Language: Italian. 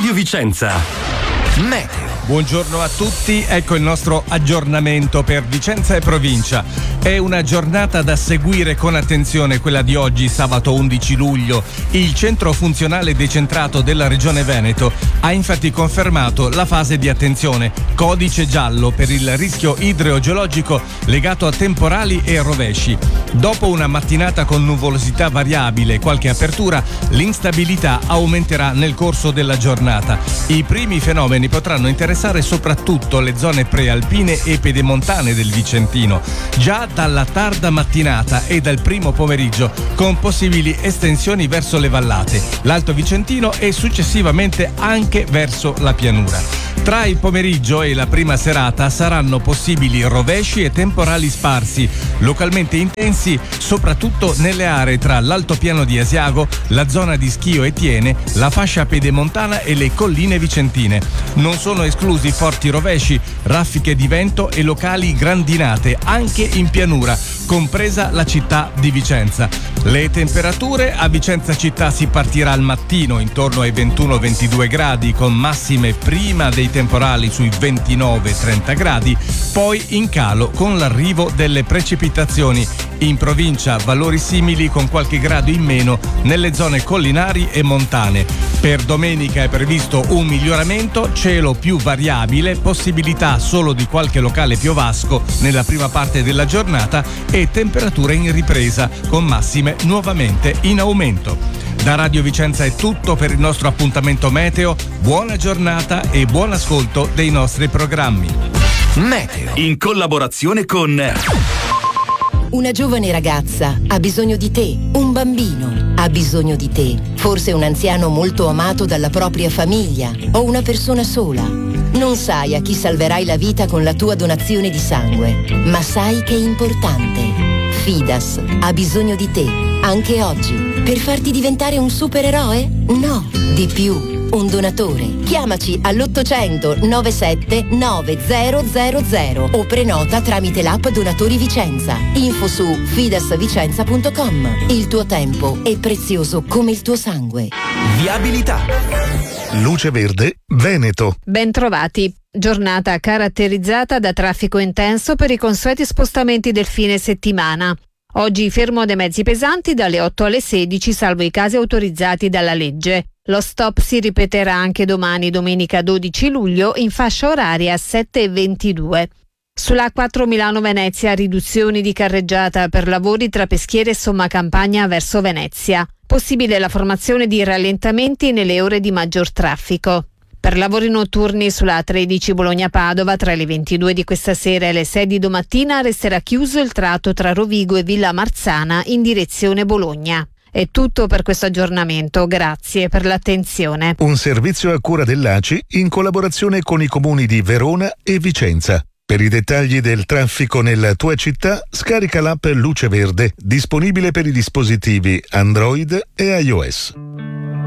Radio Vicenza. Meteo. Buongiorno a tutti, ecco il nostro aggiornamento per Vicenza e provincia. È una giornata da seguire con attenzione, quella di oggi, sabato 11 luglio. Il centro funzionale decentrato della Regione Veneto ha infatti confermato la fase di attenzione, codice giallo per il rischio idrogeologico legato a temporali e rovesci. Dopo una mattinata con nuvolosità variabile e qualche apertura, l'instabilità aumenterà nel corso della giornata. I primi fenomeni potranno interessare soprattutto le zone prealpine e pedemontane del Vicentino, già dalla tarda mattinata e dal primo pomeriggio, con possibili estensioni verso le vallate, l'Alto Vicentino e successivamente anche verso la pianura. Tra il pomeriggio e la prima serata saranno possibili rovesci e temporali sparsi, localmente intensi soprattutto nelle aree tra l'altopiano di Asiago, la zona di Schio e Tiene, la fascia pedemontana e le colline vicentine. Non sono esclusi forti rovesci, raffiche di vento e locali grandinate anche in pianura, compresa la città di Vicenza. Le temperature a Vicenza città si partirà al mattino intorno ai 21-22 gradi, con massime prima dei temporali sui 29-30 gradi, poi in calo con l'arrivo delle precipitazioni. In provincia valori simili con qualche grado in meno nelle zone collinari e montane. Per domenica è previsto un miglioramento, cielo più variabile, possibilità solo di qualche locale piovasco nella prima parte della giornata e temperature in ripresa con massime nuovamente in aumento. Da Radio Vicenza è tutto per il nostro appuntamento meteo. Buona giornata e buon ascolto dei nostri programmi. Meteo in collaborazione con Una giovane ragazza ha bisogno di te, un bambino ha bisogno di te, forse un anziano molto amato dalla propria famiglia o una persona sola. Non sai a chi salverai la vita con la tua donazione di sangue, ma sai che è importante. Fidas ha bisogno di te, anche oggi, per farti diventare un supereroe? No, di più. Un donatore. Chiamaci all'800 97 9000 o prenota tramite l'app Donatori Vicenza. Info su fidasvicenza.com. Il tuo tempo è prezioso come il tuo sangue. Viabilità. Luce Verde Veneto. Bentrovati. Giornata caratterizzata da traffico intenso per i consueti spostamenti del fine settimana. Oggi fermo dei mezzi pesanti dalle 8 alle 16, salvo i casi autorizzati dalla legge. Lo stop si ripeterà anche domani, domenica 12 luglio, in fascia oraria 7:22. Sulla A4 Milano-Venezia, riduzioni di carreggiata per lavori tra Peschiera e Somma Campagna verso Venezia. Possibile la formazione di rallentamenti nelle ore di maggior traffico. Per lavori notturni sulla A13 Bologna-Padova, tra le 22 di questa sera e le 6 di domattina, resterà chiuso il tratto tra Rovigo e Villa Marzana in direzione Bologna. È tutto per questo aggiornamento, grazie per l'attenzione. Un servizio a cura dell'ACI in collaborazione con i comuni di Verona e Vicenza. Per i dettagli del traffico nella tua città, scarica l'app Luce Verde, disponibile per i dispositivi Android e iOS.